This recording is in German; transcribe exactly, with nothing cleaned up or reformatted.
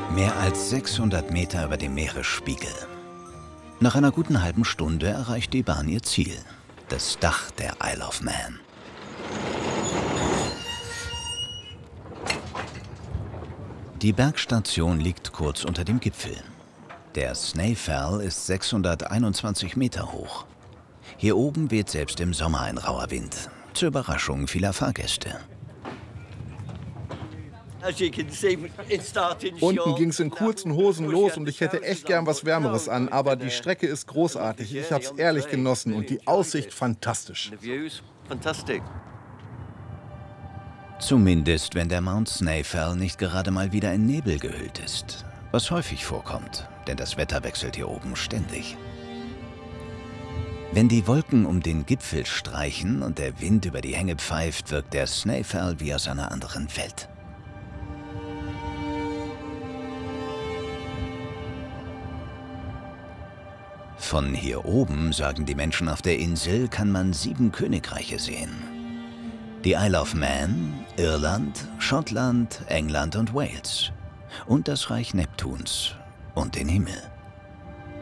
Mehr als sechshundert Meter über dem Meeresspiegel. Nach einer guten halben Stunde erreicht die Bahn ihr Ziel, das Dach der Isle of Man. Die Bergstation liegt kurz unter dem Gipfel. Der Snaefell ist sechshunderteinundzwanzig Meter hoch. Hier oben weht selbst im Sommer ein rauer Wind, zur Überraschung vieler Fahrgäste. Unten ging es in kurzen Hosen los und ich hätte echt gern was Wärmeres an, aber die Strecke ist großartig. Ich habe es ehrlich genossen und die Aussicht fantastisch. Zumindest, wenn der Mount Snaefell nicht gerade mal wieder in Nebel gehüllt ist. Was häufig vorkommt, denn das Wetter wechselt hier oben ständig. Wenn die Wolken um den Gipfel streichen und der Wind über die Hänge pfeift, wirkt der Snaefell wie aus einer anderen Welt. Von hier oben, sagen die Menschen auf der Insel, kann man sieben Königreiche sehen. Die Isle of Man, Irland, Schottland, England und Wales. Und das Reich Neptuns und den Himmel.